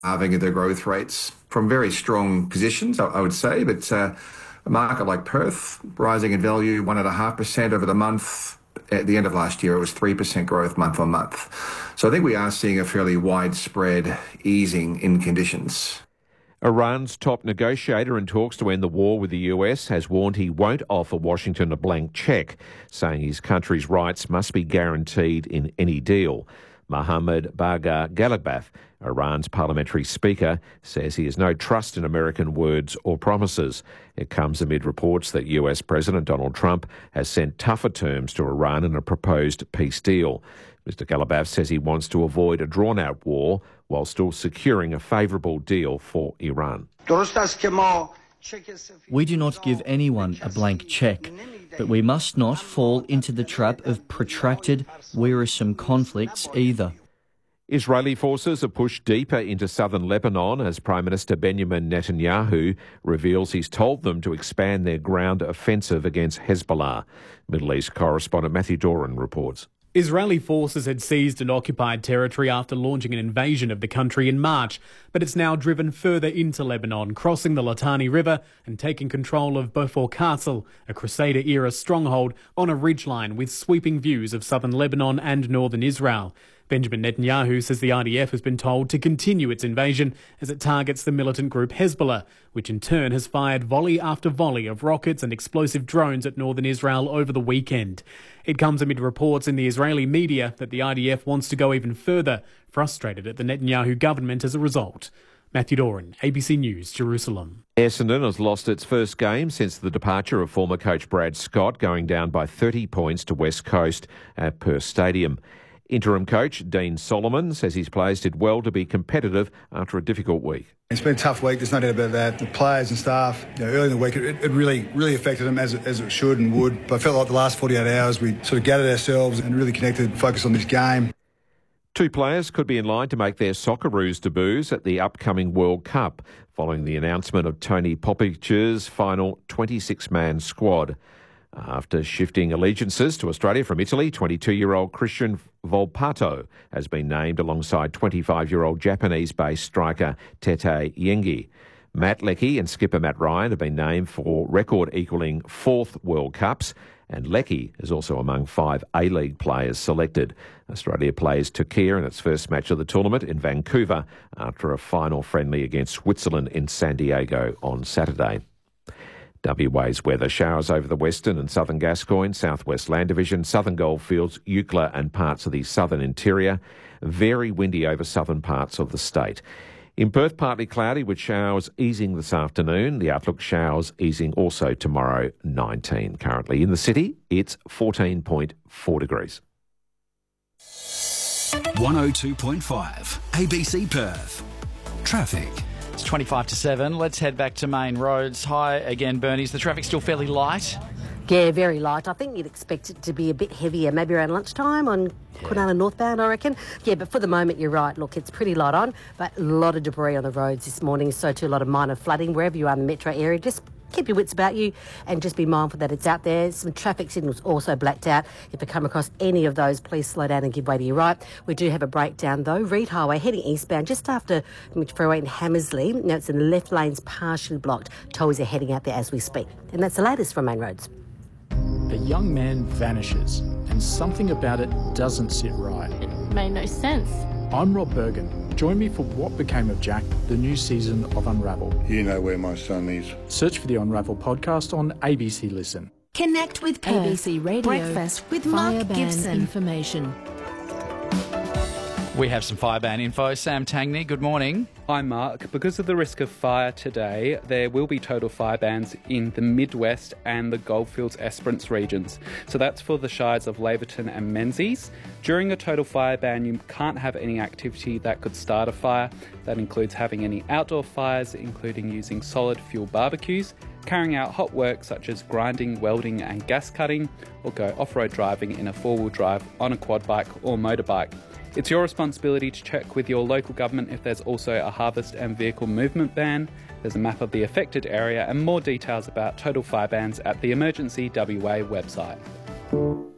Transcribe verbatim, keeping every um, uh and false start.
halving of their growth rates from very strong positions, I, I would say. But uh, a market like Perth, rising in value one point five percent over the month. At the end of last year, it was three percent growth month on month. So I think we are seeing a fairly widespread easing in conditions. Iran's top negotiator in talks to end the war with the U S has warned he won't offer Washington a blank cheque, saying his country's rights must be guaranteed in any deal. Mohammad Bagher Ghalibaf, Iran's parliamentary speaker, says he has no trust in American words or promises. It comes amid reports that U S President Donald Trump has sent tougher terms to Iran in a proposed peace deal. Mister Ghalibaf says he wants to avoid a drawn-out war while still securing a favourable deal for Iran. We do not give anyone a blank cheque, but we must not fall into the trap of protracted, wearisome conflicts either. Israeli forces have pushed deeper into southern Lebanon as Prime Minister Benjamin Netanyahu reveals he's told them to expand their ground offensive against Hezbollah. Middle East correspondent Matthew Doran reports. Israeli forces had seized and occupied territory after launching an invasion of the country in March, but it's now driven further into Lebanon, crossing the Litani River and taking control of Beaufort Castle, a Crusader-era stronghold on a ridgeline with sweeping views of southern Lebanon and northern Israel. Benjamin Netanyahu says the I D F has been told to continue its invasion as it targets the militant group Hezbollah, which in turn has fired volley after volley of rockets and explosive drones at northern Israel over the weekend. It comes amid reports in the Israeli media that the I D F wants to go even further, frustrated at the Netanyahu government as a result. Matthew Doran, A B C News, Jerusalem. Essendon has lost its first game since the departure of former coach Brad Scott, going down by thirty points to West Coast at Perth Stadium. Interim coach Dean Solomon says his players did well to be competitive after a difficult week. It's been a tough week, there's no doubt about that. The players and staff, you know, early in the week, it, it really really affected them as it, as it should and would. But I felt like the last forty-eight hours we sort of gathered ourselves and really connected, focused on this game. Two players could be in line to make their Socceroos debuts at the upcoming World Cup, following the announcement of Tony Popic's final twenty-six man squad. After shifting allegiances to Australia from Italy, twenty-two-year-old Christian Volpato has been named alongside twenty-five-year-old Japanese-based striker Tete Yengi. Matt Leckie and skipper Matt Ryan have been named for record-equalling fourth World Cups, and Leckie is also among five A-League players selected. Australia plays Turkey in its first match of the tournament in Vancouver after a final friendly against Switzerland in San Diego on Saturday. W A's weather: showers over the western and southern Gascoyne, southwest Land Division, southern Goldfields, Eucla and parts of the southern interior. Very windy over southern parts of the state. In Perth, partly cloudy with showers easing this afternoon. The outlook: showers easing also tomorrow, nineteen. Currently in the city, it's fourteen point four degrees. one oh two point five A B C Perth. Traffic. It's twenty-five to seven. Let's head back to main roads. Hi again, Bernie. Is the traffic still fairly light? Yeah, very light. I think you'd expect it to be a bit heavier, maybe around lunchtime on yeah. Kwinana northbound, I reckon. Yeah, but for the moment, you're right. Look, it's pretty light on, but a lot of debris on the roads this morning, so too a lot of minor flooding wherever you are in the metro area. Just keep your wits about you and just be mindful that it's out there. Some traffic signals also blacked out. If you come across any of those, please slow down and give way to your right. We do have a breakdown though. Reed Highway heading eastbound just after Freeway in Hammersley. Now it's in the left lanes partially blocked. Tows are heading out there as we speak. And that's the latest from Main Roads. A young man vanishes and something about it doesn't sit right. It made no sense. I'm Rob Bergen. Join me for What Became of Jack, the new season of Unravel. You know where my son is. Search for the Unravel podcast on A B C Listen. Connect with Perth. A B C Radio. Breakfast with Mark Gibson. Information. We have some fireban info. Sam Tangney, good morning. Hi Mark. Because of the risk of fire today, there will be total fire bans in the Midwest and the Goldfields Esperance regions. So that's for the shires of Laverton and Menzies. During a total fire ban, you can't have any activity that could start a fire. That includes having any outdoor fires, including using solid fuel barbecues, carrying out hot work such as grinding, welding and gas cutting, or go off-road driving in a four-wheel drive on a quad bike or motorbike. It's your responsibility to check with your local government if there's also a harvest and vehicle movement ban. There's a map of the affected area and more details about total fire bans at the Emergency W A website.